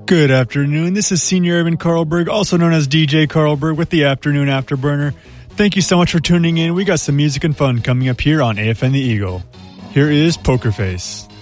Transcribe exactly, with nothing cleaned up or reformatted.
Good afternoon. This is Senior Evan Carlberg, also known as D J Carlberg with the Afternoon Afterburner. Thank you so much for tuning in. We got some music and fun coming up here on A F N The Eagle. Here is Poker Face.